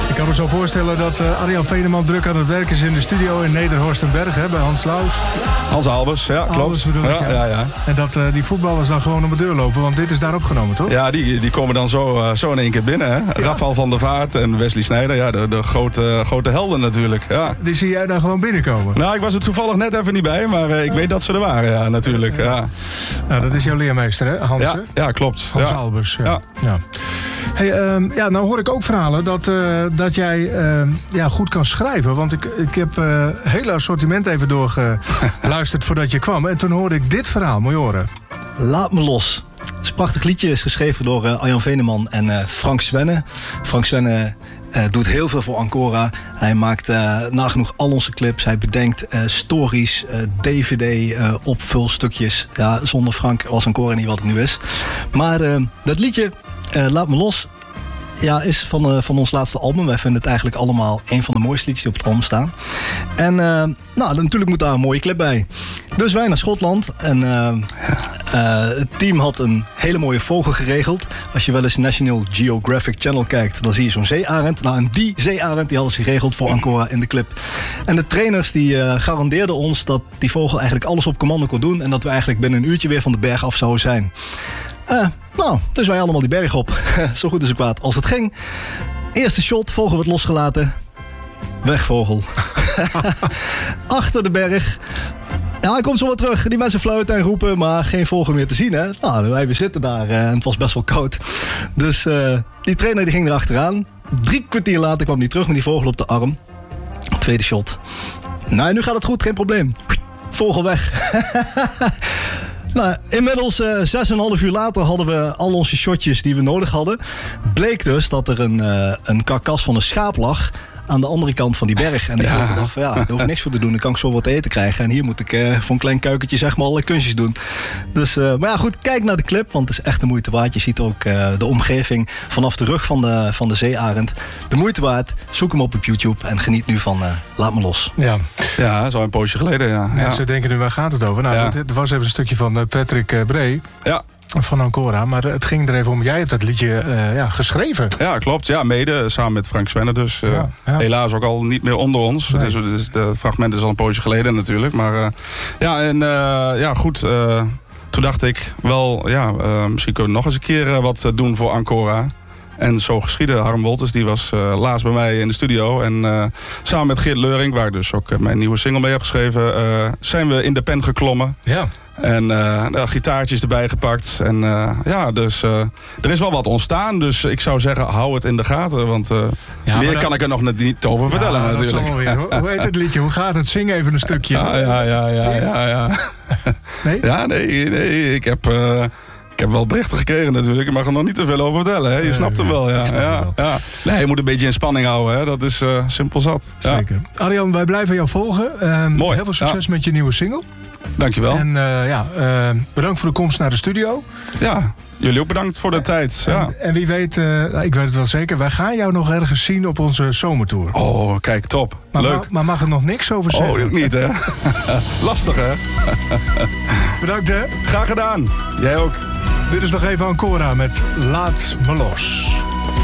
Ik kan me zo voorstellen dat Arjan Veneman druk aan het werk is in de studio in Nederhorstenberg, hè, bij Hans Laus. Hans Albers, ja, klopt. Albers bedoel ik, ja. En dat die voetballers dan gewoon om de deur lopen, want dit is daar opgenomen, toch? Ja, die komen dan zo in één keer binnen. Hè? Ja. Rafael van der Vaart en Wesley Sneijder, ja, de grote helden natuurlijk. Ja. Die zie jij dan gewoon binnenkomen? Nou, ik was er toevallig net even niet bij, maar ik weet dat ze er waren, ja, natuurlijk. Ja. Nou, dat is jouw leermeester, hè, Hans? Ja, klopt. Hans Albers, ja. Hey, nou hoor ik ook verhalen dat jij goed kan schrijven. Want ik heb het hele assortiment even doorgeluisterd voordat je kwam. En toen hoorde ik dit verhaal. Moet je horen. Laat me los. Het is een prachtig liedje. Is geschreven door Arjan Veneman en Frank Zwenne. Frank Zwenne doet heel veel voor Ancora. Hij maakt nagenoeg al onze clips. Hij bedenkt stories, DVD, opvulstukjes. Ja, zonder Frank was Ancora niet wat het nu is. Maar dat liedje, Laat me los, ja, is van ons laatste album. Wij vinden het eigenlijk allemaal een van de mooiste liedjes die op het album staan. En natuurlijk moet daar een mooie clip bij. Dus wij naar Schotland. En het team had een hele mooie vogel geregeld. Als je wel eens National Geographic Channel kijkt, dan zie je zo'n zeearend. Nou, en die zeearend die hadden ze geregeld voor Ancora in de clip. En de trainers die garandeerden ons dat die vogel eigenlijk alles op commando kon doen. En dat we eigenlijk binnen een uurtje weer van de berg af zouden zijn. Dus wij allemaal die berg op. Zo goed en zo kwaad als het ging. Eerste shot, vogel wordt losgelaten. Weg, vogel. Achter de berg. Ja, hij komt zo wat terug. Die mensen fluiten en roepen, maar geen vogel meer te zien, hè. Nou, wij zitten daar en het was best wel koud. Dus die trainer die ging erachteraan. 3 kwartier later kwam hij terug met die vogel op de arm. Tweede shot. Nou, nu gaat het goed, geen probleem. Vogel weg. Nou, inmiddels 6,5 uur later hadden we al onze shotjes die we nodig hadden. Bleek dus dat er een karkas van een schaap lag aan de andere kant van die berg. En ik dacht van daar hoef ik niks voor te doen. Dan kan ik zo wat te eten krijgen. En hier moet ik voor een klein kuikentje zeg maar alle kunstjes doen. Dus, maar ja, goed, kijk naar de clip, want het is echt de moeite waard. Je ziet ook de omgeving vanaf de rug van de zeearend. De moeite waard. Zoek hem op YouTube en geniet nu van Laat me los. Ja, dat is al een poosje geleden, ja. Ze denken nu, waar gaat het over? Nou, er was even een stukje van Patrick Bree. Ja. Van Ancora, maar het ging er even om. Jij hebt dat liedje geschreven. Ja, klopt. Ja, mede samen met Frank Zwenne dus. Helaas ook al niet meer onder ons. Nee. Dus het fragment is al een poosje geleden natuurlijk. Maar goed. Toen dacht ik wel, misschien kunnen we nog eens een keer wat doen voor Ancora. En zo geschiedde. Harm Wolters, die was laatst bij mij in de studio. En samen met Geert Leuring, waar ik dus ook mijn nieuwe single mee heb geschreven, zijn we in de pen geklommen. Ja. En gitaartjes erbij gepakt. En dus er is wel wat ontstaan. Dus ik zou zeggen, hou het in de gaten. Want meer kan ik er nog niet over vertellen natuurlijk. Dat weer. Hoe heet het liedje? Hoe gaat het? Zing even een stukje. Ja. Nee? Ja, nee. Ik heb wel berichten gekregen natuurlijk. Ik mag er nog niet te veel over vertellen. Hè? Je snapt hem wel. Ja. Nee, je moet een beetje in spanning houden. Hè? Dat is simpel zat. Zeker. Arjan, wij blijven jou volgen. Mooi. Heel veel succes met je nieuwe single. Dankjewel. En bedankt voor de komst naar de studio. Ja, jullie ook bedankt voor de tijd. Ja. En wie weet, ik weet het wel zeker, wij gaan jou nog ergens zien op onze zomertour. Oh, kijk, top. Leuk. Maar mag er nog niks over zeggen? Oh, ook niet, hè? Lastig, hè? Bedankt, hè? Graag gedaan. Jij ook. Dit is nog even Ancora met Laat me los.